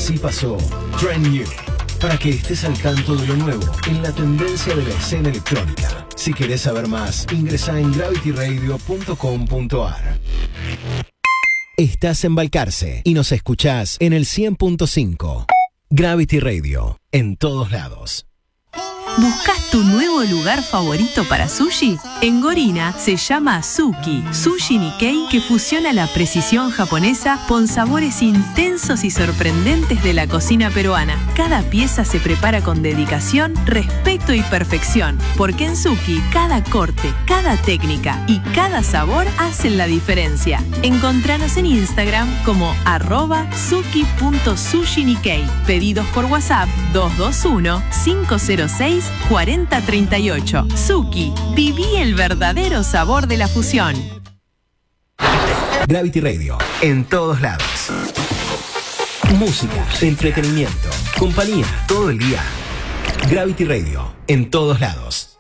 Así pasó Trend New, para que estés al tanto de lo nuevo en la tendencia de la escena electrónica. Si querés saber más, ingresa en gravityradio.com.ar. Estás en Balcarce y nos escuchás en el 100.5. Gravity Radio, en todos lados. ¿Buscas tu nuevo lugar favorito para sushi? En Gorina se llama Suki, Sushi Nikkei, que fusiona la precisión japonesa con sabores intensos y sorprendentes de la cocina peruana. Cada pieza se prepara con dedicación, respeto y perfección, porque en Suki cada corte, cada técnica y cada sabor hacen la diferencia. Encontranos en Instagram como @suki.sushinikkei. Pedidos por WhatsApp 221-506-4038. Suki, viví el verdadero sabor de la fusión. Gravity Radio, en todos lados. Música, entretenimiento, compañía, todo el día. Gravity Radio, en todos lados.